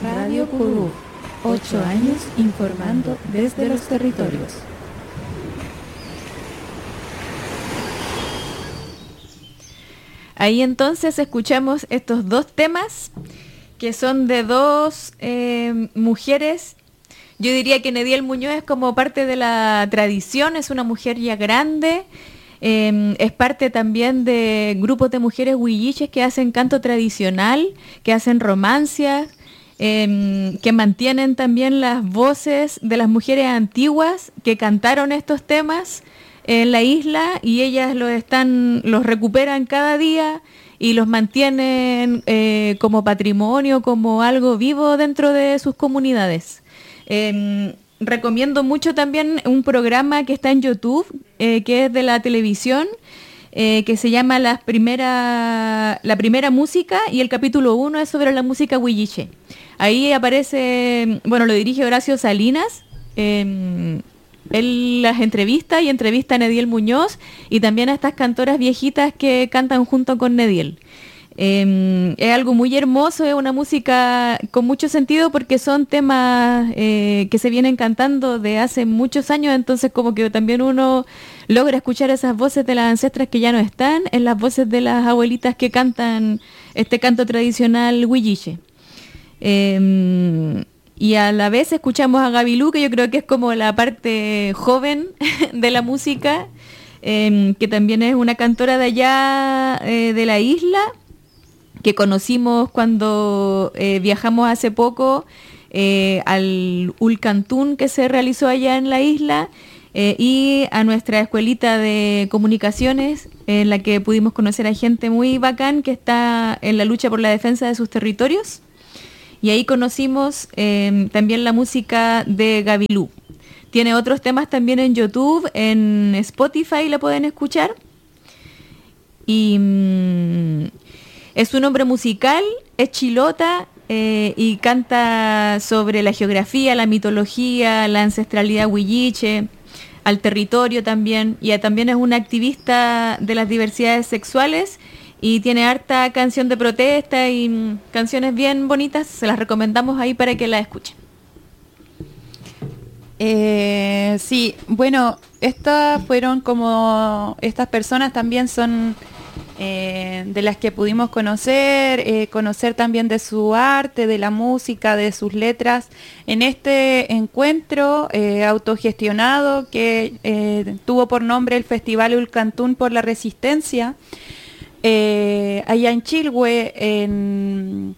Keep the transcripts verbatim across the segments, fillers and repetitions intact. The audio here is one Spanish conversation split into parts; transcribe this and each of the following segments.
Radio Curú, ocho años informando desde los territorios. Ahí entonces escuchamos estos dos temas que son de dos eh, mujeres. Yo diría que Nediel Muñoz es como parte de la tradición, es una mujer ya grande, eh, es parte también de grupos de mujeres huilliches que hacen canto tradicional, que hacen romancias, eh, que mantienen también las voces de las mujeres antiguas que cantaron estos temas en la isla, y ellas los están, los recuperan cada día y los mantienen eh, como patrimonio, como algo vivo dentro de sus comunidades. Eh, recomiendo mucho también un programa que está en YouTube, eh, que es de la televisión, eh, que se llama la primera, la primera música, y el capítulo uno es sobre la música huilliche. Ahí aparece, bueno, lo dirige Horacio Salinas. Eh, Él las entrevista y entrevista a Nediel Muñoz y también a estas cantoras viejitas que cantan junto con Nediel. Eh, es algo muy hermoso, es una música con mucho sentido porque son temas eh, que se vienen cantando de hace muchos años, entonces como que también uno logra escuchar esas voces de las ancestras que ya no están, en las voces de las abuelitas que cantan este canto tradicional huilliche. Eh, Y a la vez escuchamos a Gabilú, que yo creo que es como la parte joven de la música, eh, que también es una cantora de allá eh, de la isla, que conocimos cuando eh, viajamos hace poco eh, al Ulcantún que se realizó allá en la isla, eh, y a nuestra escuelita de comunicaciones, en la que pudimos conocer a gente muy bacán que está en la lucha por la defensa de sus territorios. Y ahí conocimos eh, también la música de Gabilú. Tiene otros temas también en YouTube, en Spotify la pueden escuchar. Y mm, es un hombre musical, es chilota eh, y canta sobre la geografía, la mitología, la ancestralidad huilliche, al territorio también. Y también es una activista de las diversidades sexuales. Y tiene harta canción de protesta y mm, canciones bien bonitas, se las recomendamos ahí para que la escuchen. Eh, sí, bueno, estas fueron como, estas personas también son eh, de las que pudimos conocer, eh, conocer también de su arte, de la música, de sus letras, en este encuentro eh, autogestionado que eh, tuvo por nombre el Festival Ulcantún por la Resistencia. Eh, allá en Chilhue, en,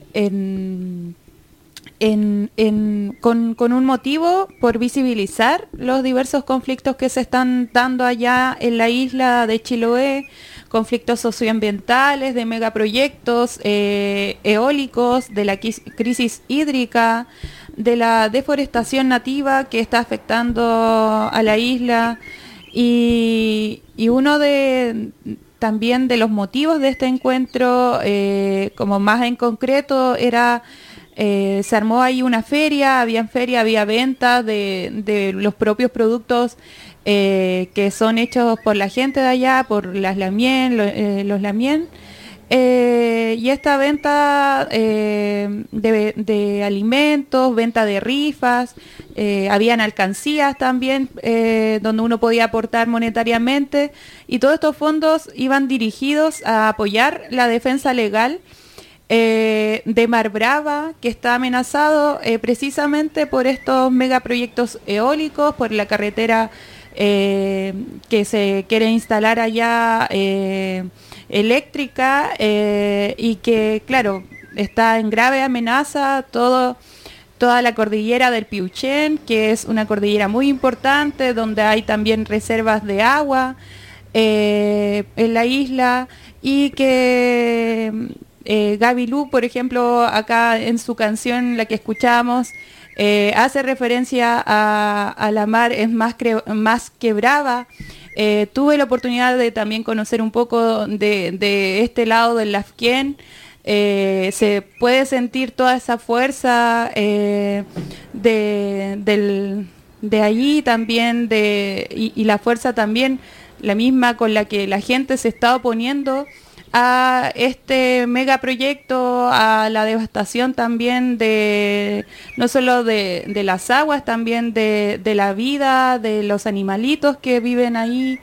en, en, en, con, con un motivo por visibilizar los diversos conflictos que se están dando allá en la isla de Chiloé, conflictos socioambientales, de megaproyectos eh, eólicos, de la crisis hídrica, de la deforestación nativa que está afectando a la isla, y, y uno de... también de los motivos de este encuentro, eh, como más en concreto, era eh, se armó ahí una feria, había feria, había ventas de, de los propios productos eh, que son hechos por la gente de allá, por las Lamien, lo, eh, los Lamien, eh, y esta venta eh, de, de alimentos, venta de rifas, eh, habían alcancías también eh, donde uno podía aportar monetariamente, y todos estos fondos iban dirigidos a apoyar la defensa legal eh, de Mar Brava, que está amenazado eh, precisamente por estos megaproyectos eólicos, por la carretera eh, que se quiere instalar allá eh, eléctrica, eh, y que, claro, está en grave amenaza todo, toda la cordillera del Piuchén, que es una cordillera muy importante, donde hay también reservas de agua eh, en la isla, y que eh, Gabilú, por ejemplo, acá en su canción, la que escuchamos, eh, hace referencia a, a la mar es más, cre- más que brava. Eh, tuve la oportunidad de también conocer un poco de, de este lado del Lafquén. Eh, se puede sentir toda esa fuerza eh, de, del, de allí también, de, y, y la fuerza también, la misma con la que la gente se está oponiendo a este megaproyecto, a la devastación también de, no solo de, de las aguas, también de, de la vida, de los animalitos que viven ahí.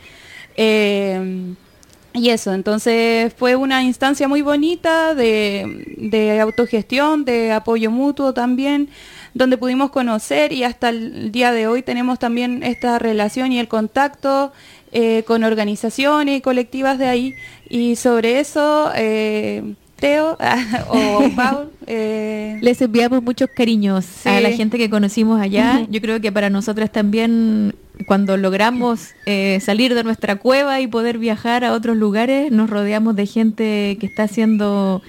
Eh, y eso, entonces fue una instancia muy bonita de, de autogestión, de apoyo mutuo también, donde pudimos conocer y hasta el día de hoy tenemos también esta relación y el contacto eh, con organizaciones y colectivas de ahí. Y sobre eso, eh, Teo o Paul... Eh, Les enviamos muchos cariños sí. a la gente que conocimos allá. Uh-huh. Yo creo que para nosotras también, cuando logramos eh, salir de nuestra cueva y poder viajar a otros lugares, nos rodeamos de gente que está haciendo...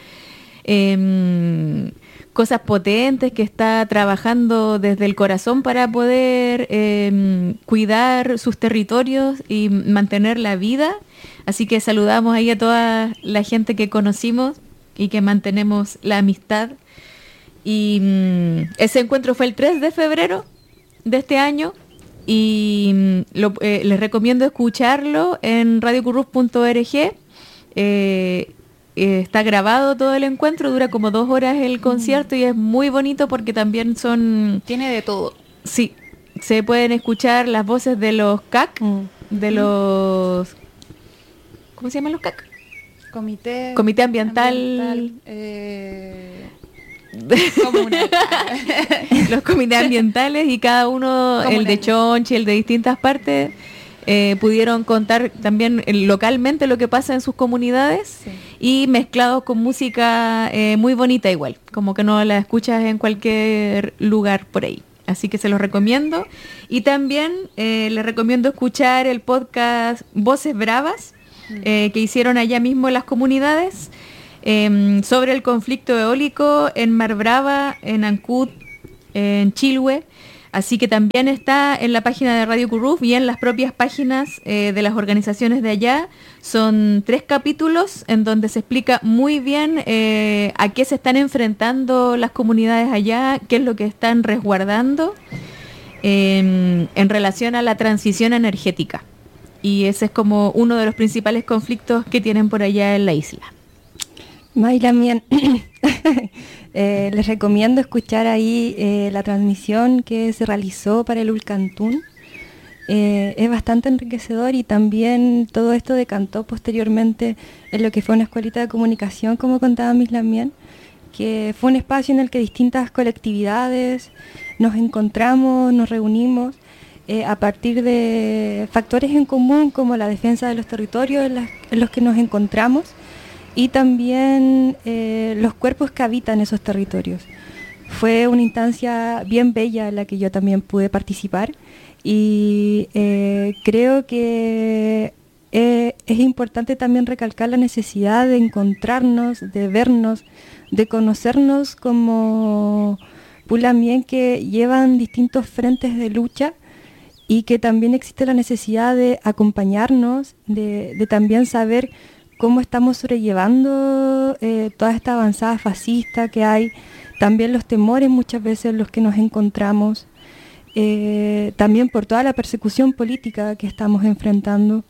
Eh, cosas potentes, que está trabajando desde el corazón para poder eh, cuidar sus territorios y mantener la vida. Así que saludamos ahí a toda la gente que conocimos y que mantenemos la amistad. Y mm, ese encuentro fue el tres de febrero de este año y mm, lo, eh, les recomiendo escucharlo en radio currús punto org. Eh, Eh, está grabado todo el encuentro, dura como dos horas el concierto y es muy bonito porque también son... Tiene de todo. Sí, se pueden escuchar las voces de los C A C, mm. de los... ¿Cómo se llaman los C A C? Comité... Comité Ambiental... ambiental eh... comunal. Los comités ambientales y cada uno, comunal. El de Chonchi, el de distintas partes... Eh, pudieron contar también eh, localmente lo que pasa en sus comunidades, sí. Y mezclados con música eh, muy bonita igual, como que no la escuchas en cualquier lugar por ahí. Así que se los recomiendo. Y también eh, les recomiendo escuchar el podcast Voces Bravas, eh, que hicieron allá mismo en las comunidades, eh, sobre el conflicto eólico en Mar Brava, en Ancud, en Chilhue. Así que también está en la página de Radio Currús y en las propias páginas eh, de las organizaciones de allá. Son tres capítulos en donde se explica muy bien eh, a qué se están enfrentando las comunidades allá, qué es lo que están resguardando eh, en relación a la transición energética. Y ese es como uno de los principales conflictos que tienen por allá en la isla. Mayra, bien. Eh, les recomiendo escuchar ahí eh, la transmisión que se realizó para el Ulcantún. Eh, es bastante enriquecedor y también todo esto decantó posteriormente en lo que fue una escuelita de comunicación, como contaba Miss Lamien, que fue un espacio en el que distintas colectividades nos encontramos, nos reunimos eh, a partir de factores en común como la defensa de los territorios en, las, en los que nos encontramos, y también eh, los cuerpos que habitan esos territorios. Fue una instancia bien bella en la que yo también pude participar y eh, creo que eh, es importante también recalcar la necesidad de encontrarnos, de vernos, de conocernos como Pulamien, que llevan distintos frentes de lucha y que también existe la necesidad de acompañarnos, de, de también saber cómo estamos sobrellevando eh, toda esta avanzada fascista que hay, también los temores muchas veces en los que nos encontramos, eh, también por toda la persecución política que estamos enfrentando,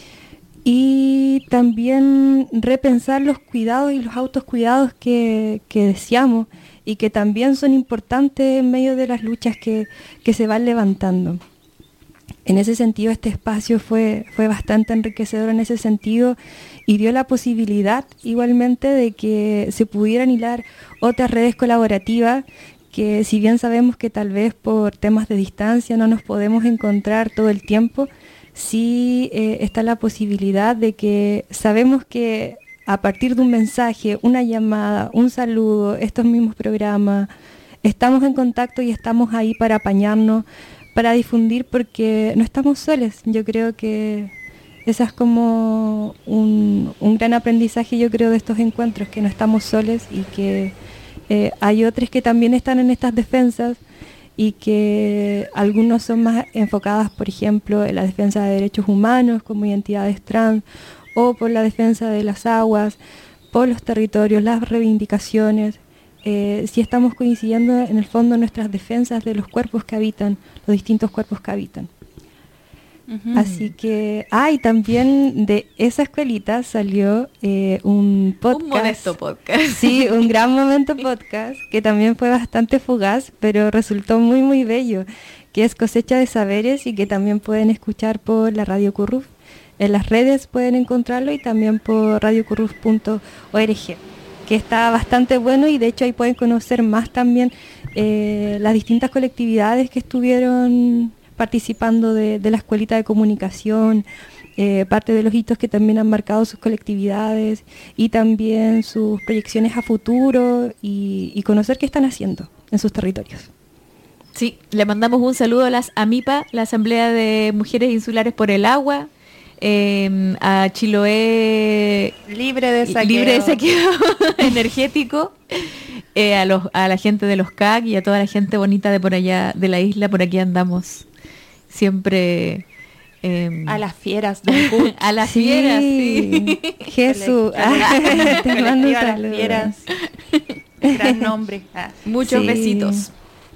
y también repensar los cuidados y los autocuidados que, que deseamos y que también son importantes en medio de las luchas que, que se van levantando. En ese sentido, este espacio fue, fue bastante enriquecedor en ese sentido y dio la posibilidad igualmente de que se pudieran hilar otras redes colaborativas que, si bien sabemos que tal vez por temas de distancia no nos podemos encontrar todo el tiempo, sí eh, está la posibilidad de que sabemos que a partir de un mensaje, una llamada, un saludo, estos mismos programas, estamos en contacto y estamos ahí para apañarnos, para difundir, porque no estamos solos. Yo creo que ese es como un, un gran aprendizaje, yo creo, de estos encuentros, que no estamos solos y que eh, hay otros que también están en estas defensas y que algunos son más enfocadas, por ejemplo, en la defensa de derechos humanos como identidades trans, o por la defensa de las aguas, por los territorios, las reivindicaciones. Eh, si estamos coincidiendo en el fondo en nuestras defensas de los cuerpos que habitan, los distintos cuerpos que habitan. Uh-huh. Así que, ah, y también de esa escuelita salió eh, un podcast. Un modesto podcast. Sí, un gran momento podcast, que también fue bastante fugaz, pero resultó muy, muy bello, que es Cosecha de Saberes y que también pueden escuchar por la Radio Curruf. En las redes pueden encontrarlo y también por radio curruf punto org, que está bastante bueno y de hecho ahí pueden conocer más también eh, las distintas colectividades que estuvieron participando de, de la escuelita de comunicación, eh, parte de los hitos que también han marcado sus colectividades y también sus proyecciones a futuro y, y conocer qué están haciendo en sus territorios. Sí, le mandamos un saludo a las AMIPA, la Asamblea de Mujeres Insulares por el Agua, eh, a Chiloé libre de saqueo, libre de saqueo energético, eh, a, los, a la gente de los C A C y a toda la gente bonita de por allá, de la isla, por aquí andamos siempre... Eh, a las fieras del Cut. A las sí, fieras, sí. Jesús, te mando un saludo. Las fieras. Gran nombre. Ah. Muchos sí. besitos.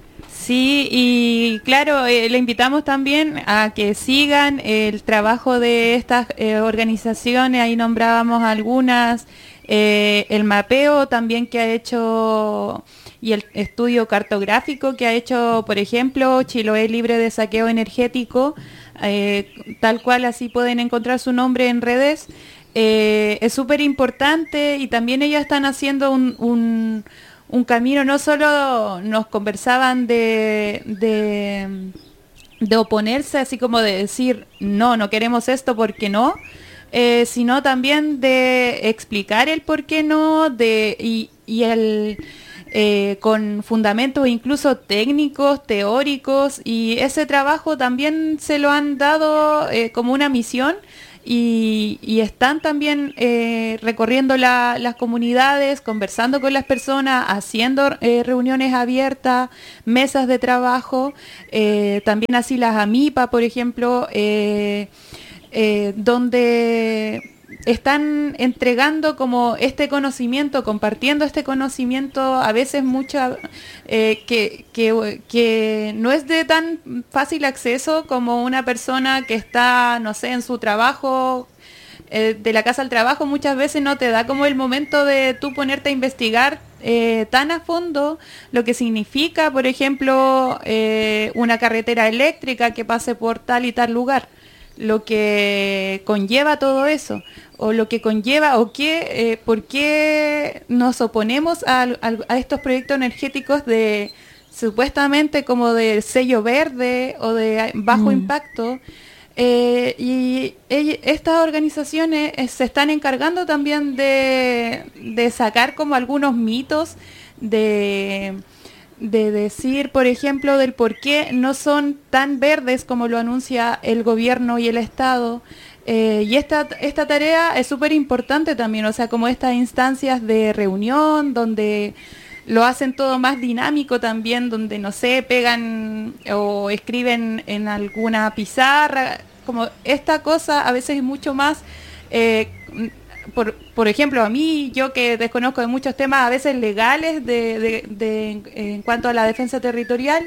Sí, y claro, eh, le invitamos también a que sigan el trabajo de estas eh, organizaciones, ahí nombrábamos algunas, eh, el mapeo también que ha hecho y el estudio cartográfico que ha hecho, por ejemplo, Chiloé Libre de Saqueo Energético, eh, tal cual así pueden encontrar su nombre en redes. Eh, es súper importante y también ellas están haciendo un... un un camino, no solo nos conversaban de, de, de oponerse, así como de decir, no, no queremos esto porque no, eh, sino también de explicar el por qué no, de, y, y el, eh, con fundamentos incluso técnicos, teóricos, y ese trabajo también se lo han dado eh, como una misión. Y, y están también eh, recorriendo la, las comunidades, conversando con las personas, haciendo eh, reuniones abiertas, mesas de trabajo, eh, también así las AMIPA, por ejemplo, eh, eh, donde están entregando como este conocimiento, compartiendo este conocimiento, a veces mucha eh, que, que, que no es de tan fácil acceso como una persona que está, no sé, en su trabajo, eh, de la casa al trabajo, muchas veces no te da como el momento de tú ponerte a investigar eh, tan a fondo lo que significa, por ejemplo, eh, una carretera eléctrica que pase por tal y tal lugar, lo que conlleva todo eso, o lo que conlleva, o qué, eh, por qué nos oponemos a, a, a estos proyectos energéticos de supuestamente como de sello verde o de bajo mm. impacto. Eh, y ella, estas organizaciones eh, se están encargando también de, de sacar como algunos mitos de... de decir, por ejemplo, del por qué no son tan verdes como lo anuncia el gobierno y el Estado. Eh, y esta, esta tarea es súper importante también, o sea, como estas instancias de reunión, donde lo hacen todo más dinámico también, donde, no sé, pegan o escriben en alguna pizarra, como esta cosa a veces es mucho más... Eh, Por, por ejemplo, a mí, yo que desconozco de muchos temas a veces legales de, de, de, en cuanto a la defensa territorial,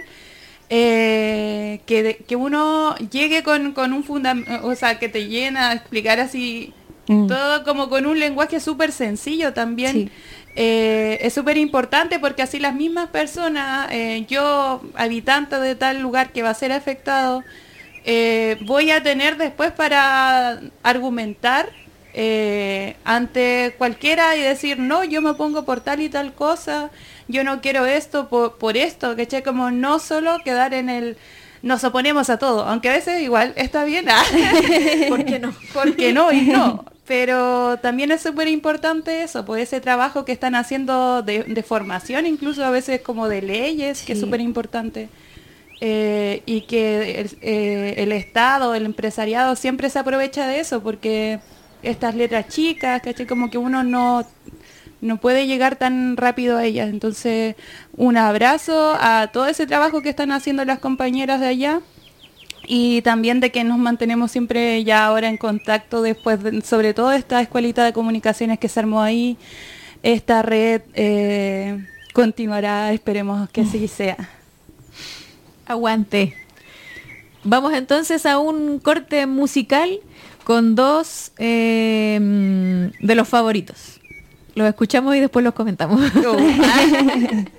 eh, que, de, que uno llegue con, con un fundamento, o sea, que te llena a explicar así, mm. todo como con un lenguaje súper sencillo también. Sí. Eh, es súper importante porque así las mismas personas, eh, yo, habitante de tal lugar que va a ser afectado, eh, voy a tener después para argumentar Eh, ante cualquiera y decir, no, yo me pongo por tal y tal cosa, yo no quiero esto por, por esto, ¿cachai? Como no solo quedar en el nos oponemos a todo, aunque a veces igual está bien, ¿ah? ¿Por qué no? Porque no y no, pero también es súper importante eso, pues ese trabajo que están haciendo de, de formación, incluso a veces como de leyes, sí. que es súper importante. Eh, y que el, eh, el Estado, el empresariado siempre se aprovecha de eso, porque estas letras chicas, ¿cachai? Como que uno no, no puede llegar tan rápido a ellas. Entonces, un abrazo a todo ese trabajo que están haciendo las compañeras de allá y también de que nos mantenemos siempre ya ahora en contacto después, de, sobre todo esta escuelita de comunicaciones que se armó ahí. Esta red eh, continuará, esperemos que así sea. Aguante. Vamos entonces a un corte musical con dos eh, de los favoritos. Los escuchamos y después los comentamos.